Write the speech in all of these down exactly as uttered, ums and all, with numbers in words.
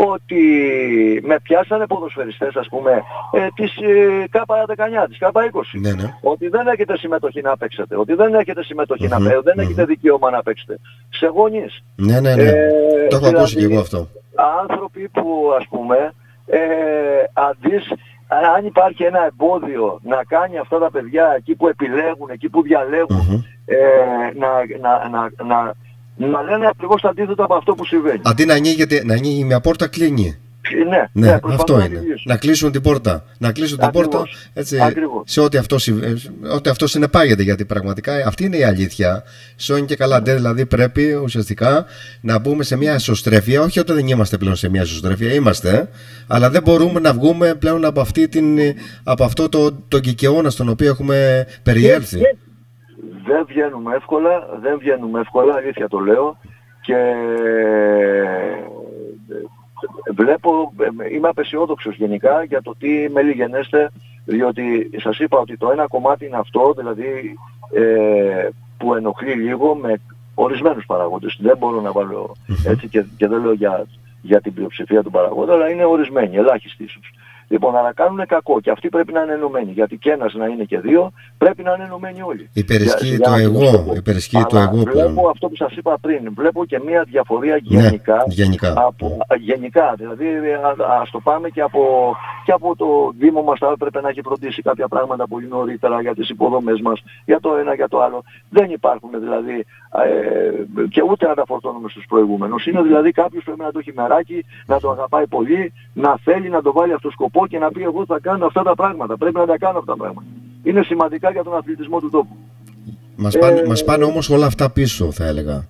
ότι με πιάσανε ποδοσφαιριστές, ας πούμε, ε, της ε, ΚΑΠΑ δεκαεννιά, της ΚΑΠΑ είκοσι. Ναι, ναι. Ότι δεν έχετε συμμετοχή να παίξετε, ότι δεν έχετε συμμετοχή Mm-hmm, να παίξετε, δεν mm-hmm. έχετε δικαίωμα να παίξετε. Σε γονείς. Ναι, ναι, ναι. Ε, το έχω δηλαδή, ακούσει και εγώ αυτό. Άνθρωποι που, ας πούμε, ε, αντίς, αν υπάρχει ένα εμπόδιο να κάνει αυτά τα παιδιά εκεί που επιλέγουν, εκεί που διαλέγουν, mm-hmm. ε, να, να, να, να, να λένε ακριβώς το αντίθετο από αυτό που συμβαίνει. Αντί να ανοίγει, να ανοίγει μια πόρτα, κλείνει. Ναι, ναι, ναι, αυτό να είναι. Να κλείσουν την πόρτα. Να κλείσουν την Ακριβώς. πόρτα έτσι, Ακριβώς. σε ό,τι αυτό, ό,τι αυτό συνεπάγεται. Γιατί πραγματικά αυτή είναι η αλήθεια. Σώνει και καλά. Ναι. Δηλαδή πρέπει ουσιαστικά να μπούμε σε μια ισοστρέφεια. Όχι ότι δεν είμαστε πλέον σε μια ισοστρέφεια, είμαστε. Αλλά δεν μπορούμε να βγούμε πλέον από, αυτή την, από αυτό το, το κικαιώνα στον οποίο έχουμε περιέλθει. Δεν, δεν βγαίνουμε εύκολα. Δεν βγαίνουμε εύκολα, αλήθεια το λέω. Και βλέπω, είμαι απεσιόδοξος γενικά για το τι μελιγενέστε, διότι σας είπα ότι το ένα κομμάτι είναι αυτό, δηλαδή ε, που ενοχλεί λίγο με ορισμένους παραγόντες. Δεν μπορώ να βάλω έτσι και, και δεν λέω για, για την πλειοψηφία του παραγόντα, αλλά είναι ορισμένοι, ελάχιστοι ίσως. Λοιπόν, αλλά κάνουν κακό και αυτοί πρέπει να είναι ενωμένοι. Γιατί και ένας να είναι και δύο, πρέπει να είναι ενωμένοι όλοι. Υπερισχύει το εγώ. Υπερισχύει το εγώ βλέπω πλέον. Αυτό που σας είπα πριν. Βλέπω και μια διαφορία ναι, γενικά. γενικά. Από, γενικά. Δηλαδή, ας το πάμε και από, και από το Δήμο μας θα έπρεπε να έχει φροντίσει κάποια πράγματα πολύ νωρίτερα για τις υποδομές μας, για το ένα, για το άλλο. Δεν υπάρχουν δηλαδή ε, και ούτε να τα φορτώνουμε στους προηγούμενους. Είναι δηλαδή κάποιος πρέπει να το έχει μεράκι, να το αγαπάει πολύ, να θέλει να το βάλει αυτό σκοπό και να πει εγώ θα κάνω αυτά τα πράγματα. Πρέπει να τα κάνω αυτά τα πράγματα. Είναι σημαντικά για τον αθλητισμό του τόπου. Μας πάνε, ε, μας πάνε όμως όλα αυτά πίσω, θα έλεγα.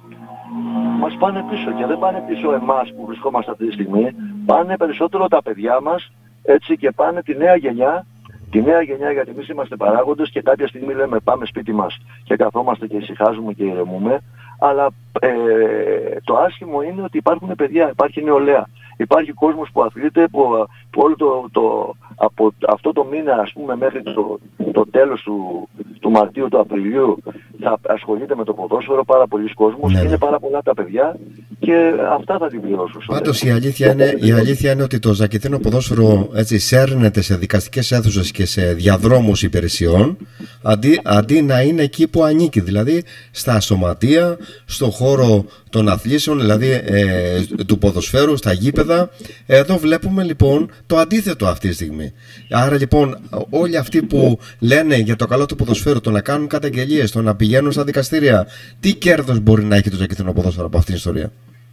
Μας πάνε πίσω και δεν πάνε πίσω εμάς που βρισκόμαστε αυτή τη στιγμή. Πάνε περισσότερο τα παιδιά μας, έτσι, και πάνε τη νέα γενιά. Τη νέα γενιά, γιατί εμείς είμαστε παράγοντες και κάποια στιγμή λέμε πάμε σπίτι μας και καθόμαστε και ησυχάζουμε και ηρεμούμε. Αλλά ε, το άσχημο είναι ότι υπάρχουν παιδιά, υπάρχει νεολαία. Υπάρχει κόσμος που αθλείται, που, που όλο το, το, από αυτό το μήνα, ας πούμε, μέχρι το, το τέλος του, του Μαρτίου, του Απριλίου, θα ασχολείται με το ποδόσφαιρο πάρα πολλοί κόσμος, ναι, είναι πάρα πολλά τα παιδιά και αυτά θα την πληρώσουν. Πάντως η αλήθεια, είναι, η αλήθεια είναι ότι το Ζακετίνο ποδόσφαιρο έτσι σέρνεται σε δικαστικές αίθουσες και σε διαδρόμους υπηρεσιών, αντί, αντί να είναι εκεί που ανήκει, δηλαδή στα σωματεία, στο χώρο των αθλήσεων, δηλαδή ε, του ποδοσφαίρου, στα γήπεδα. Εδώ βλέπουμε λοιπόν το αντίθετο αυτή τη στιγμή. Άρα λοιπόν όλοι αυτοί που λένε για το καλό του ποδοσφαίρου, το να κάνουν καταγγελίες, το να πηγαίνουν στα δικαστήρια, τι κέρδος μπορεί να έχει το Ζακετίνο ποδόσφαιρο από αυτήν την ιστορία?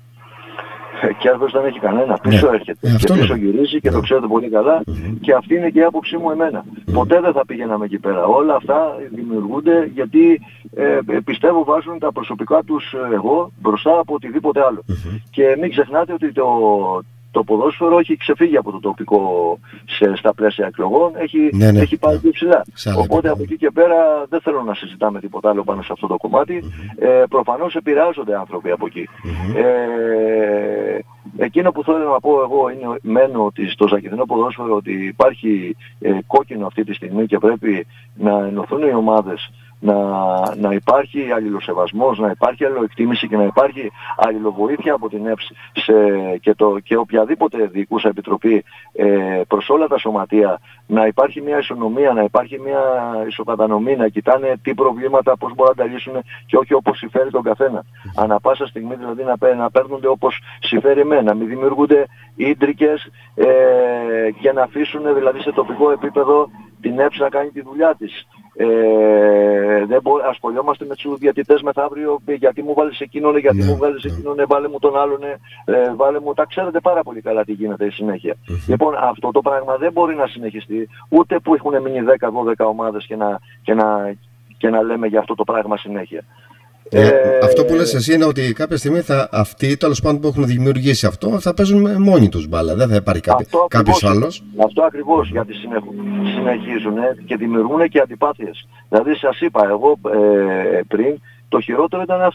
Κέρδος δεν έχει κανένα, πίσω ναι. έρχεται ε, και πίσω γυρίζει και ναι. το ξέρετε πολύ καλά mm-hmm. και αυτή είναι και η άποψή μου εμένα. Mm-hmm. Ποτέ δεν θα πήγαιναμε εκεί πέρα. Όλα αυτά δημιουργούνται γιατί ε, πιστεύω βάζουν τα προσωπικά τους εγώ μπροστά από οτιδήποτε άλλο. Mm-hmm. Και μην ξεχνάτε ότι το, το ποδόσφαιρο έχει ξεφύγει από το τοπικό σε, στα πλαίσια εκλογών, έχει, ναι, ναι, έχει πάει πιο ναι. ψηλά. Σαν Οπότε από εκεί και πέρα δεν θέλω να συζητάμε τίποτα άλλο πάνω σε αυτό το κομμάτι. Mm-hmm. Ε, προφανώς επηρεάζονται άνθρωποι από εκεί. Mm-hmm. Ε, εκείνο που θέλω να πω εγώ είναι μένω ότι στο Ζακετινό ποδόσφαιρο ότι υπάρχει ε, κόκκινο αυτή τη στιγμή και πρέπει να ενωθούν οι ομάδες, να, να υπάρχει αλληλοσεβασμός, να υπάρχει αλληλοεκτίμηση και να υπάρχει αλληλοβοήθεια από την ΕΠΣ σε, και, το, και οποιαδήποτε διοικούσα επιτροπή ε, προς όλα τα σωματεία, να υπάρχει μια ισονομία, να υπάρχει μια ισοκατανομή, να κοιτάνε τι προβλήματα, πώς μπορούν να τα λύσουν και όχι όπως συμφέρει τον καθένα. Ανά πάσα στιγμή δηλαδή να, να παίρνονται όπως συμφέρει εμένα, να μην δημιουργούνται ίντρικες ε, και να αφήσουν δηλαδή σε τοπικό επίπεδο την ΕΠΣ να κάνει τη δουλειά της. Ε, δεν μπο, ασχολιόμαστε με τους διαιτητές μεθαύριο, γιατί μου βάλεις εκείνον, γιατί ναι, μου βάλεις εκείνον, ναι. βάλε μου τον άλλον, ε, βάλε μου, τα ξέρετε πάρα πολύ καλά τι γίνεται η συνέχεια. Mm-hmm. Λοιπόν, αυτό το πράγμα δεν μπορεί να συνεχιστεί, ούτε που έχουν μείνει δέκα δώδεκα ομάδες και να, και, να, και να λέμε για αυτό το πράγμα συνέχεια. Ε, ε, αυτό που λες εσύ είναι ότι κάποια στιγμή θα, αυτοί τέλος πάντων που έχουν δημιουργήσει αυτό θα παίζουν μόνοι τους μπάλα, δεν θα υπάρχει κάποι, κάποιος άλλος. Αυτό ακριβώς, γιατί συνεχίζουν ε, και δημιουργούν και αντιπάθειες. Δηλαδή σας είπα εγώ ε, πριν, το χειρότερο ήταν αυτό.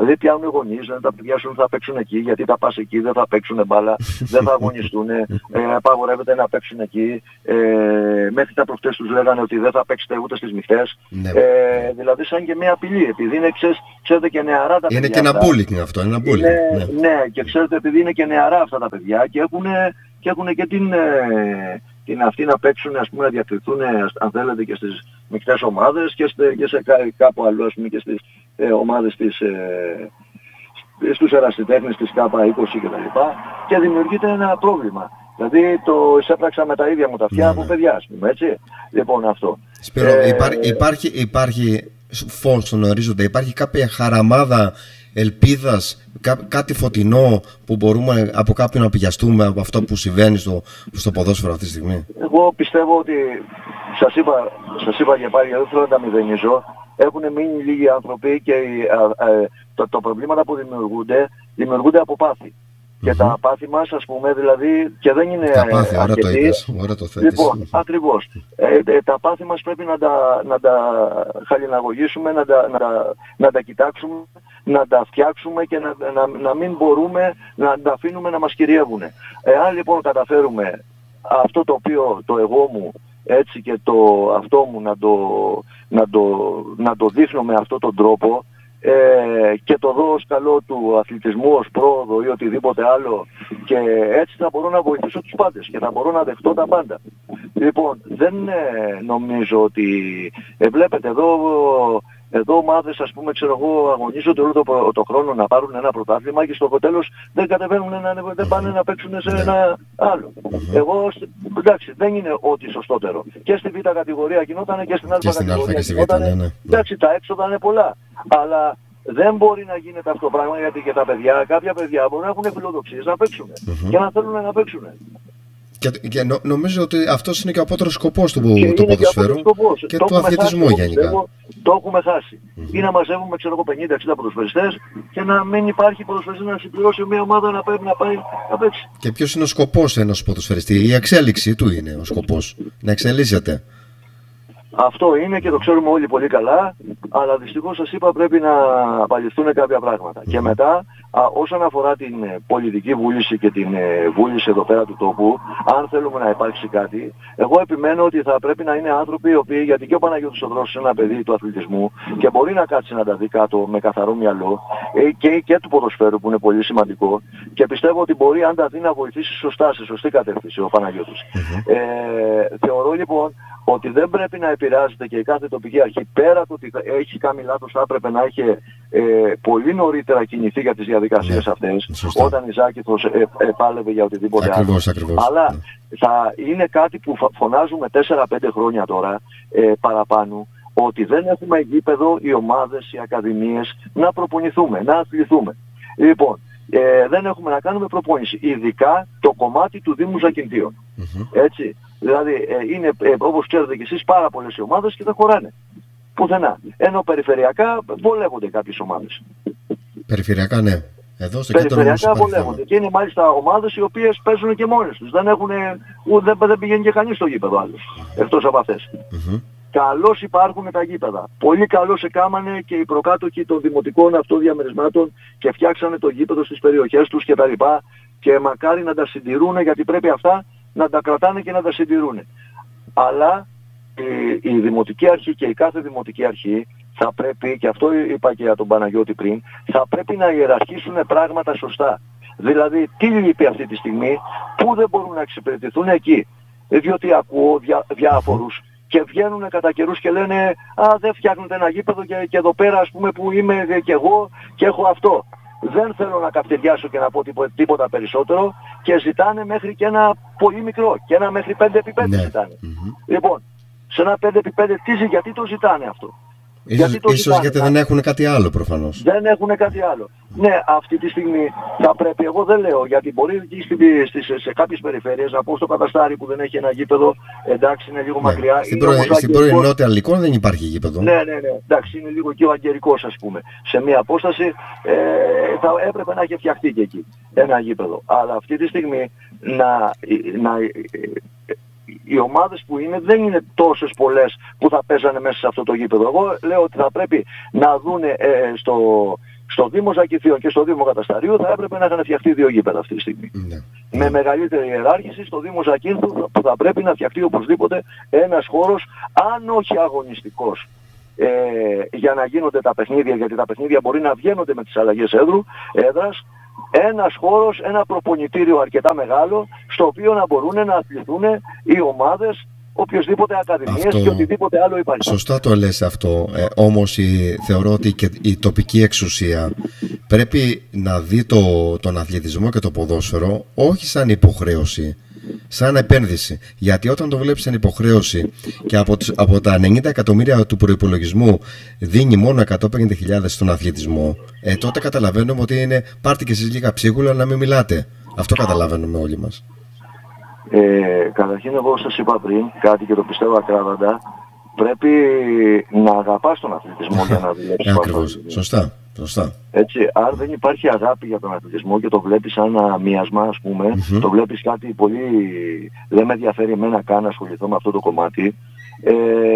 Δηλαδή πιάνουν οι γονείς, λένε τα παιδιά σου θα παίξουν εκεί, γιατί θα πας εκεί, δεν θα παίξουν μπάλα, δεν θα αγωνιστούν, ε, απαγορεύεται να παίξουν εκεί. Ε, μέχρι τα προχτές τους λέγανε ότι δεν θα παίξετε ούτε στις μειχτές. Ναι. Ε, δηλαδή σαν και μια απειλή, επειδή είναι, ξέρεις, ξέρετε και νεαρά τα είναι παιδιά. Είναι και ένα bullying αυτό, ένα bullying. Είναι, ναι. ναι, και ξέρετε, επειδή είναι και νεαρά αυτά τα παιδιά και έχουν και, έχουν και την, ε, την αυτή να παίξουν, ας πούμε, να διακριθούν, αν θέλετε, και στις μεικτές ομάδες και, στε, και σε κάπου αλλού, ας πούμε, και στις ε, ομάδες της, ε, στους ερασιτέχνες της ΚΑΠΑ είκοσι κτλ. Και, και δημιουργείται ένα πρόβλημα. Δηλαδή το εισέπραξα με τα ίδια μου τα αυτιά από παιδιά, ας πούμε, έτσι. Λοιπόν, αυτό. Σπύρο, ε, υπά, υπάρχει, υπάρχει φως στον ορίζοντα, υπάρχει κάποια χαραμάδα ελπίδας, κά, κάτι φωτεινό που μπορούμε από κάποιον να πιαστούμε από αυτό που συμβαίνει στο, στο ποδόσφαιρο αυτή τη στιγμή? Εγώ πιστεύω ότι, σας είπα, σας είπα και πάλι, δεν θέλω να τα μηδενίζω, έχουν μείνει λίγοι άνθρωποι και α, α, το, το προβλήματα που δημιουργούνται, δημιουργούνται από πάθη. Και mm-hmm. τα πάθη μας, ας πούμε, δηλαδή, και δεν είναι τα πάθη, αρκετοί. Ωραία το είπες, ωραία το θέτεις. Λοιπόν, ακριβώς. Ε, ε, τα πάθη μας πρέπει να τα, να τα χαλιναγωγήσουμε, να τα, να, τα, να τα κοιτάξουμε, να τα φτιάξουμε και να, να, να μην μπορούμε να τα αφήνουμε να μας κυριεύουν. Εάν λοιπόν καταφέρουμε αυτό το οποίο το εγώ μου, έτσι, και το αυτό μου να το, να το, να το δείχνω με αυτόν τον τρόπο, Ε, και το δω ως καλό του αθλητισμού, ως πρόοδο ή οτιδήποτε άλλο, και έτσι θα μπορώ να βοηθήσω τους πάντες και θα μπορώ να δεχτώ τα πάντα. Λοιπόν, δεν ε, νομίζω ότι ε, βλέπετε εδώ, εδώ ομάδες, ας πούμε, ξέρω εγώ, αγωνίζονται όλο το, το χρόνο να πάρουν ένα πρωτάθλημα και στο τέλος δεν κατεβαίνουν, να, δεν πάνε να παίξουν σε ένα άλλο. Εγώ, εντάξει, δεν είναι ό,τι σωστότερο. Και στη β' κατηγορία γινόταν και στην α κατηγορία γινόταν. Ναι, ναι. Εντάξει, τα έξοδα είναι πολλά. Αλλά δεν μπορεί να γίνεται αυτό το πράγμα, γιατί και τα παιδιά, κάποια παιδιά μπορούν να έχουν φιλοδοξίες να παίξουν mm-hmm. και να θέλουν να παίξουν. Και, και νο, νομίζω ότι αυτός είναι και ο απότερος σκοπός του, του ποδοσφαίρου και, και του αθλητισμού γενικά. Πιστεύω, το έχουμε χάσει. Mm-hmm. Ή να μαζεύουμε, ξέρω εγώ, πενήντα εξήντα ποδοσφαιριστές και να μην υπάρχει ποδοσφαιριστής να συμπληρώσει μια ομάδα να πάει να, πάει, να παίξει. Και ποιος είναι ο σκοπός ενός ποδοσφαιριστή? Η εξέλιξη του είναι ο σκοπός. Να εξελίσσεται. Αυτό είναι και το ξέρουμε όλοι πολύ καλά, αλλά δυστυχώς σας είπα πρέπει να απαλληφθούν κάποια πράγματα. Mm. Και μετά, α, όσον αφορά την πολιτική βούληση και την ε, βούληση εδώ πέρα του τόπου, αν θέλουμε να υπάρξει κάτι, εγώ επιμένω ότι θα πρέπει να είναι άνθρωποι οι οποίοι, γιατί και ο Παναγιώτης ο Δρόσος είναι ένα παιδί του αθλητισμού και μπορεί να κάτσει να τα δει κάτω με καθαρό μυαλό, ε, και, και του ποδοσφαίρου που είναι πολύ σημαντικό, και πιστεύω ότι μπορεί, αν τα δει, να βοηθήσει σωστά, σε σωστή κατεύθυνση ο Παναγιώτης. Mm-hmm. Ε, θεωρώ λοιπόν ότι δεν πρέπει να επηρεάζεται και η κάθε τοπική αρχή, πέρα από ότι έχει κάνει λάθος, θα έπρεπε να είχε ε, πολύ νωρίτερα κινηθεί για τις διαδικασίες ναι, αυτές, σωστά. Όταν η Ζάκηθος ε, επάλευε για οτιδήποτε ακριβώς, άλλο. Ακριβώς, Αλλά ναι. θα είναι κάτι που φωνάζουμε τέσσερα πέντε χρόνια τώρα ε, παραπάνω, ότι δεν έχουμε γήπεδο οι ομάδες, οι ακαδημίες να προπονηθούμε, να αθληθούμε. Λοιπόν, ε, δεν έχουμε να κάνουμε προπόνηση, ειδικά το κομμάτι του Δήμου Ζακυνθίων. Mm-hmm. Έτσι. Δηλαδή ε, είναι, ε, όπως ξέρετε και εσείς, πάρα πολλές οι ομάδες και δεν χωράνε πουθενά. Ενώ περιφερειακά βολεύονται κάποιες ομάδες. Περιφερειακά, ναι. Εδώ στο περιφερειακά βολεύονται. Και είναι μάλιστα ομάδες οι οποίες παίζουν και μόνες τους. Δεν, έχουν, δεν, δεν πηγαίνει και κανείς στο γήπεδο άλλος, εκτός από αυτές. Mm-hmm. Καλώς υπάρχουν τα γήπεδα. Πολύ καλώς εκάμανε και οι προκάτοχοι των δημοτικών αυτοδιαμερισμάτων και φτιάξανε το γήπεδο στις περιοχές τους κτλ. Και, και μακάρι να τα συντηρούν, γιατί πρέπει αυτά να τα κρατάνε και να τα συντηρούν. Αλλά η, η δημοτική αρχή και η κάθε δημοτική αρχή θα πρέπει, και αυτό είπα και για τον Παναγιώτη πριν, θα πρέπει να ιεραρχήσουν πράγματα σωστά. Δηλαδή, τι λείπει αυτή τη στιγμή, πού δεν μπορούν να εξυπηρετηθούν εκεί. Διότι ακούω διά, διάφορους και βγαίνουν κατά καιρούς και λένε «Α, δεν φτιάχνετε ένα γήπεδο και, και εδώ πέρα, ας πούμε, που είμαι και εγώ και έχω αυτό». Δεν θέλω να καυτεριάσω και να πω τίποτα, τίποτα περισσότερο, και ζητάνε μέχρι και ένα πολύ μικρό, και ένα μέχρι πέντε επί πέντε ναι. ζητάνε. Mm-hmm. Λοιπόν, σε ένα πέντε επί πέντε τι, γιατί το ζητάνε αυτό? Ίσως γιατί, το ίσως ζητάνε, γιατί δεν έχουν κάτι άλλο προφανώς. Δεν έχουν κάτι άλλο. Ναι, αυτή τη στιγμή θα πρέπει, εγώ δεν λέω, γιατί μπορεί στις, σε κάποιες περιφέρειες, να πω στο Καταστάρι που δεν έχει ένα γήπεδο, εντάξει, είναι λίγο ναι. μακριά. Στην πρώην πρώην Νότια Λυκών δεν υπάρχει γήπεδο. Ναι, ναι, ναι, εντάξει, είναι λίγο και ο Αγγερικός, ας πούμε. Σε μια απόσταση ε, θα έπρεπε να έχει φτιαχτεί και εκεί ένα γήπεδο. Αλλά αυτή τη στιγμή να... να οι ομάδες που είναι δεν είναι τόσες πολλές που θα παίζανε μέσα σε αυτό το γήπεδο. Εγώ λέω ότι θα πρέπει να δούνε ε, στο, στο Δήμο Ζακηθίων και στο Δήμο Κατασταρίου θα έπρεπε να είχαν φτιαχτεί δύο γήπεδα αυτή τη στιγμή. Ναι. Με μεγαλύτερη ιεράρχηση στο Δήμο Ζακήθου που θα πρέπει να φτιαχτεί οπωσδήποτε ένας χώρος, αν όχι αγωνιστικός, ε, για να γίνονται τα παιχνίδια, γιατί τα παιχνίδια μπορεί να βγαίνονται με τις αλλαγές έδρου, έδρας, ένας χώρος, ένα προπονητήριο αρκετά μεγάλο, στο οποίο να μπορούν να αθληθούν οι ομάδες, οποιοσδήποτε ακαδημίες αυτό... και οτιδήποτε άλλο υπάρχει. Σωστά το λες αυτό, ε, όμως η, θεωρώ ότι και η τοπική εξουσία πρέπει να δει το, τον αθλητισμό και το ποδόσφαιρο όχι σαν υποχρέωση, σαν επένδυση. Γιατί όταν το βλέπεις σαν υποχρέωση και από, από τα ενενήντα εκατομμύρια του προϋπολογισμού δίνει μόνο εκατόν πενήντα χιλιάδες στον αθλητισμό, ε, τότε καταλαβαίνουμε ότι είναι πάρτε και εσείς λίγα ψίχουλα να μην μιλάτε. Αυτό καταλαβαίνουμε όλοι μας. Ε, καταρχήν εγώ σας είπα πριν κάτι και το πιστεύω ακράδαντα, πρέπει να αγαπάς τον αθλητισμό για να δουλέψεις. Ακριβώς, σωστά, σωστά. Έτσι, αν δεν υπάρχει αγάπη για τον αθλητισμό και το βλέπεις σαν ένα μίασμα, ας πούμε, mm-hmm. το βλέπεις κάτι πολύ, δεν με ενδιαφέρει εμένα καν να ασχοληθώ με αυτό το κομμάτι, ε,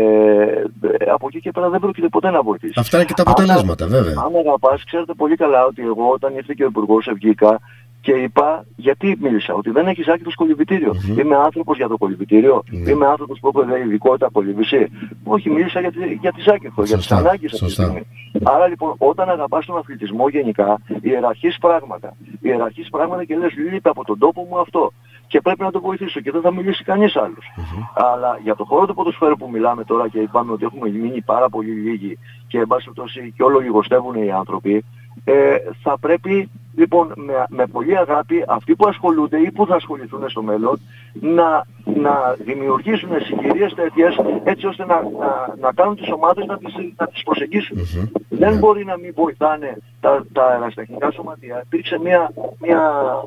από εκεί και πέρα δεν πρόκειται ποτέ να βοηθήσει. Αυτά είναι και τα αποτελέσματα, αν, βέβαια. Αν αγαπάς, ξέρετε πολύ καλά ότι εγώ όταν ήρθε και ο Υπουργός βγήκα και είπα, γιατί μίλησα, ότι δεν έχεις άκρη το κολυμβητήριο. Mm-hmm. Είμαι άνθρωπος για το κολυμβητήριο, mm-hmm. είμαι άνθρωπος που έχω ειδικότητα κολυμβησή. Όχι, μίλησα για τη, για τη Ζάκηθο, για τις ανάγκες αυτή τη στιγμή. Άρα λοιπόν, όταν αγαπάς τον αθλητισμό γενικά, ιεραρχείς πράγματα. Ιεραρχείς πράγματα και λες, λείπει από τον τόπο μου αυτό. Και πρέπει να το βοηθήσω και δεν θα μιλήσει κανείς άλλος. Mm-hmm. Αλλά για το χώρο του ποδοσφαίρου που μιλάμε τώρα και είπαμε ότι έχουμε μείνει πάρα πολύ λίγοι και εν πάση περιπτώσει και όλο λιγοστεύουν οι άνθρωποι, ε, θα πρέπει λοιπόν με, με πολύ αγάπη αυτοί που ασχολούνται ή που θα ασχοληθούν στο μέλλον να, να δημιουργήσουν συγκυρίες τέτοιες έτσι ώστε να, να, να κάνουν τις ομάδες να τις, να τις προσεγγίσουν. Mm-hmm. Δεν yeah. μπορεί να μην βοηθάνε τα, τα ερασιτεχνικά σωματεία. Υπήρξε μια, μια,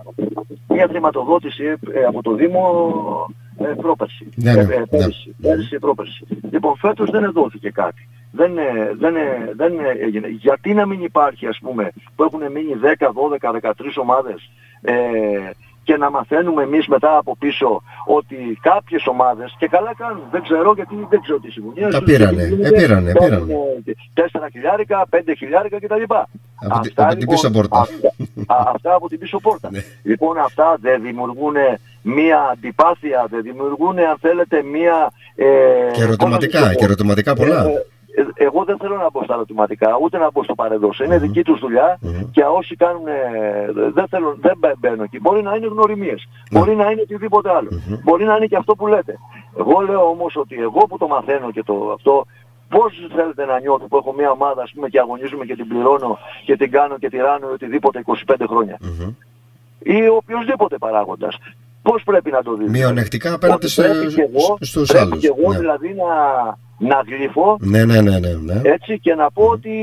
μια χρηματοδότηση ε, από το Δήμο ε, πρόπερση. Yeah, yeah. Ε, ε, πέρυσι, yeah. πέρυσι, πρόπερση. Λοιπόν, φέτος δεν δόθηκε κάτι. Δεν, δεν, δεν έγινε. Γιατί να μην υπάρχει, ας πούμε, που έχουν μείνει δέκα, δώδεκα, δεκατρείς ομάδες ε, και να μαθαίνουμε εμείς μετά από πίσω ότι κάποιες ομάδες, και καλά κάνουν, δεν ξέρω γιατί δεν ξέρω τι συμφωνία. Τα πήρανε, επήρανε, επήρανε. Τέσσερα χιλιάρικα, πέντε χιλιάρικα κτλ. Από, αυτά, από την λοιπόν, πίσω πόρτα. Αυτά, αυτά από την πίσω πόρτα. Λοιπόν, αυτά δεν δημιουργούν μία αντιπάθεια, δεν δημιουργούν, αν θέλετε, μία... Ε, και ερωτηματικά, και ερωτηματικά πολλά. Ε, εγώ δεν θέλω να μπω στα ερωτηματικά, ούτε να μπω στο παρεδός. Είναι mm-hmm. δική τους δουλειά mm-hmm. και όσοι κάνουν, δεν, θέλω, δεν μπαίνω εκεί. Μπορεί να είναι γνωριμίες, mm-hmm. μπορεί να είναι οτιδήποτε άλλο, mm-hmm. μπορεί να είναι και αυτό που λέτε. Εγώ λέω όμως ότι εγώ που το μαθαίνω και το αυτό, πώς θέλετε να νιώθω που έχω μια ομάδα, ας πούμε, και αγωνίζουμε και την πληρώνω και την κάνω και τη ράνω οτιδήποτε είκοσι πέντε χρόνια. Mm-hmm. Ή οποιοσδήποτε παράγοντας. Πώς πρέπει να το δείτε. Μειονεκτικά απέναντι στους άλλους. Πρέπει και εγώ ναι. δηλαδή να, να γλύφω ναι, ναι, ναι, ναι, ναι. έτσι και να πω ότι